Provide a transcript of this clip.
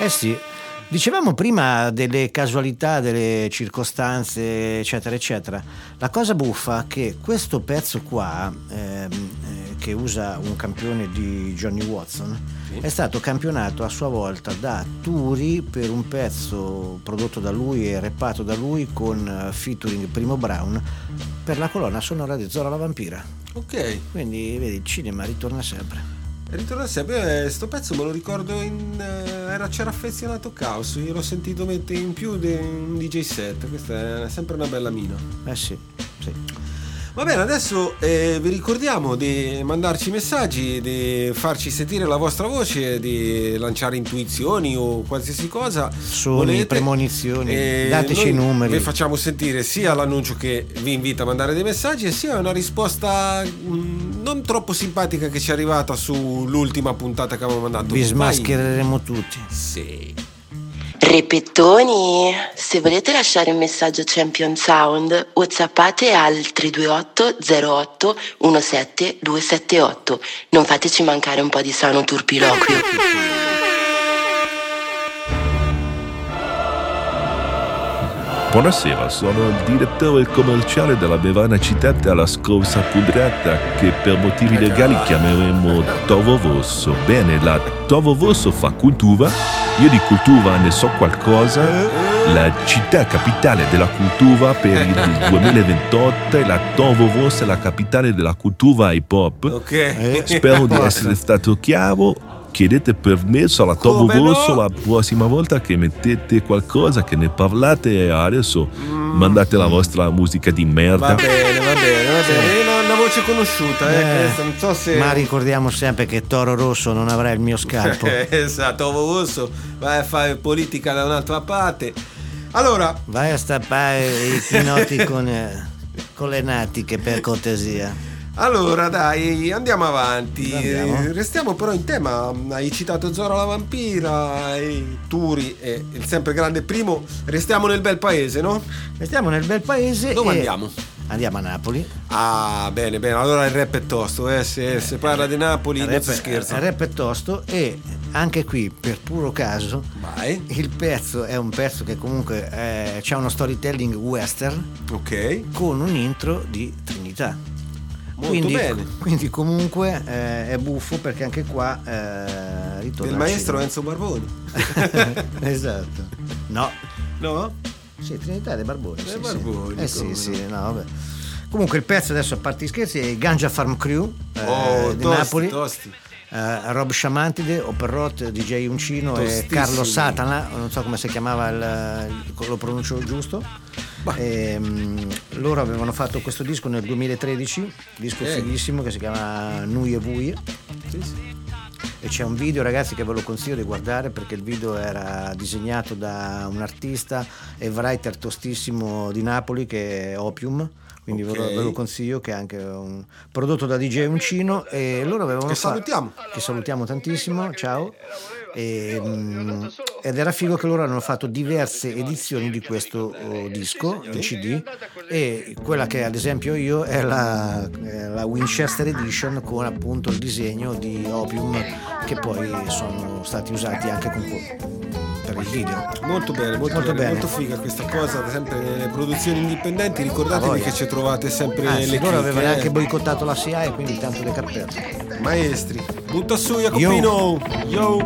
Eh sì, dicevamo prima delle casualità, delle circostanze, eccetera, eccetera. La cosa buffa è che questo pezzo qua, che usa un campione di Johnny Watson, è stato campionato a sua volta da Turi per un pezzo prodotto da lui e rappato da lui con featuring Primo Brown per la colonna sonora di Zora la Vampira. Ok. Quindi vedi, il cinema ritorna sempre. Ritorna sempre, sto pezzo me lo ricordo c'era affezionato Caos, io l'ho sentito mettere in più di un DJ set, questa è sempre una bella mina. Sì. Va bene, adesso vi ricordiamo di mandarci messaggi, di farci sentire la vostra voce, di lanciare intuizioni o qualsiasi cosa. Sogni, premonizioni, dateci i numeri. Vi facciamo sentire sia l'annuncio che vi invita a mandare dei messaggi e sia una risposta non troppo simpatica che ci è arrivata sull'ultima puntata che avevamo mandato. Vi smaschereremo tutti. Sì. Repettoni, se volete lasciare un messaggio Champion Sound, whatsappate al 328 08 17 278. Non fateci mancare un po' di sano turpiloquio. Buonasera, sono il direttore commerciale della bevana citata alla scorsa puntata che per motivi legali chiameremo Toro Rosso. Bene, la Toro Rosso fa cultura, io di cultura ne so qualcosa, la città capitale della cultura per il 2028 è la Toro Rosso, è la capitale della cultura hip hop. Ok. Spero di essere stato chiaro. Chiedete permesso alla Toro Rosso la prossima volta che mettete qualcosa, che ne parlate. Adesso mandate la vostra musica di merda. Va bene. Una voce conosciuta, non so se. Ma ricordiamo sempre che Toro Rosso non avrà il mio scalpo. Esatto, Toro Rosso vai a fare politica da un'altra parte. Allora, vai a stappare i pinoti con le natiche, per cortesia. Allora dai, andiamo avanti. Andiamo. Restiamo però in tema. Hai citato Zora la Vampira, Turi e il sempre grande Primo. Restiamo nel bel paese, no? Restiamo nel bel paese. Dove andiamo? Andiamo a Napoli. Ah, bene. Allora il rap è tosto, se parla di Napoli non si scherza. Il rap è tosto e anche qui, per puro caso, vai. Il pezzo è un pezzo che comunque c'ha uno storytelling western. Ok. Con un intro di Trinità. Molto bene. Quindi comunque è buffo perché anche qua ritorna del maestro Enzo Barboni. Esatto. No? Sì, Trinità dei Barboni. Dei Barboni. Sì, no, vabbè. Comunque il pezzo adesso, a parte gli scherzi, è Ganja Farm Crew di tosti, Napoli. Tosti. Rob Sciamantide, Operrot, DJ Uncino e Carlo Satana, non so come si chiamava, lo pronuncio giusto. Loro avevano fatto questo disco nel 2013, disco fighissimo che si chiama Nui e Vui. Sì. E c'è un video, ragazzi, che ve lo consiglio di guardare perché il video era disegnato da un artista e writer tostissimo di Napoli che è Opium. Quindi ve lo consiglio, che è anche un prodotto da DJ Uncino, e loro avevano che salutiamo tantissimo, ciao. Ed era figo che loro hanno fatto diverse edizioni di questo disco in CD, e quella che ad esempio io è la Winchester Edition con appunto il disegno di Opium, che poi sono stati usati anche per il video. Molto bene, molto figa questa cosa, sempre nelle produzioni indipendenti. Ricordatevi che ci trovate sempre le loro avevano anche boicottato la SIAE, quindi tanto le cappelle. Maestri, butta su Jacopino. Yo.